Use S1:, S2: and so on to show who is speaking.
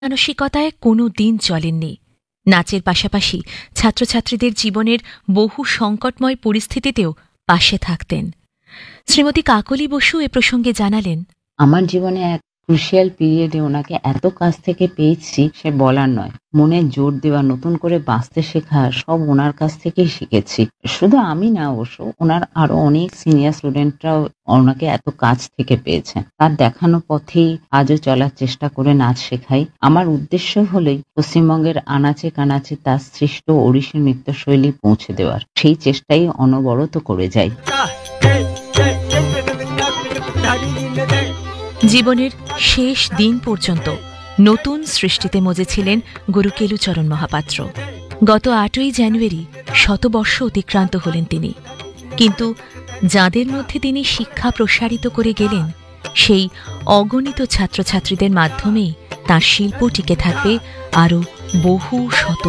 S1: মানসিকতায় কোনো দিন চলেননি। নাচের পাশাপাশি ছাত্রছাত্রীদের জীবনের বহু সংকটময় পরিস্থিতিতেও পাশে থাকতেন। শ্রীমতী কাকলী বসু এ প্রসঙ্গে জানালেন,
S2: আমার জীবনে এক ক্রুশিয়াল পিরিয়ডে ওনাকে এত কাছ থেকে পেয়েছি সে বলার নয়। মনে জোর দেওয়া, নতুন করে বাঁচতে শেখা সব ওনার কাছ থেকেই শিখেছি। শুধু আমি না, অবশ্য ওনার আরো অনেক সিনিয়র স্টুডেন্টরাও ওনাকে এত কাছ থেকে পেয়েছেন। তার দেখানো পথেই আজও চলার চেষ্টা করে নাচ শেখাই। আমার উদ্দেশ্য হলেই পশ্চিমবঙ্গের আনাচে কানাচে তার সৃষ্ট ওড়িশি নৃত্যশৈলী পৌঁছে দেওয়ার। সেই চেষ্টাই অনবরত করে যাই।
S1: জীবনের শেষ দিন পর্যন্ত নতুন সৃষ্টিতে মজেছিলেন গুরু কেলুচরণ মহাপাত্র। গত 8ই জানুয়ারি শতবর্ষ অতিক্রান্ত হলেন তিনি। কিন্তু যাদের মধ্যে তিনি শিক্ষা প্রসারিত করে গেলেন, সেই অগণিত ছাত্রছাত্রীদের মাধ্যমেই তাঁর শিল্প টিকে থাকবে আরও বহু শত